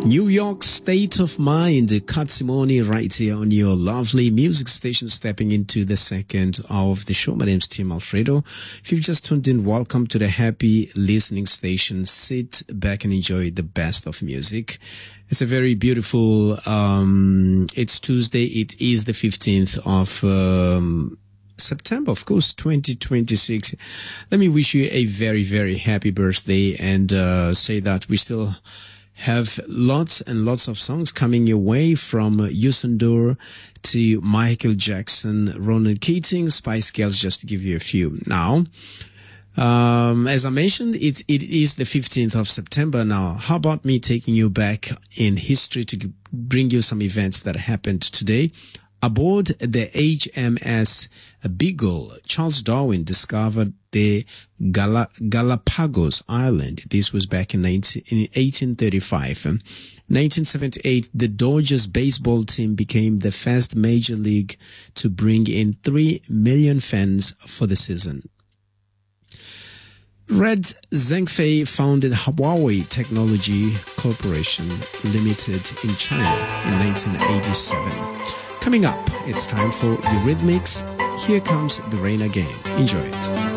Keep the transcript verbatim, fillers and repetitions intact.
New York State of Mind, Kat Simone right here on your lovely music station, stepping into the second of the show. My name's Tim Alfredo. If you've just tuned in, welcome to the happy listening station. Sit back and enjoy the best of music. It's a very beautiful, um, it's Tuesday. It is the fifteenth of, um, September, of course, twenty twenty-six. Let me wish you a very, very happy birthday and, uh, say that we still have lots and lots of songs coming your way, from Youssou N'Dour to Michael Jackson, Ronan Keating, Spice Girls, just to give you a few. Now, um, as I mentioned, it, it is the fifteenth of September. Now, how about me taking you back in history to bring you some events that happened today? Aboard the H M S Beagle, Charles Darwin discovered the Gala- Galapagos Island. This was back in, nineteen, in eighteen thirty-five. In nineteen seventy-eight, the Dodgers baseball team became the first major league to bring in three million fans for the season. Red Zhengfei founded Huawei Technology Corporation Limited in China in nineteen eighty-seven. Coming up, it's time for Eurythmics. Here comes the rain again. Enjoy it.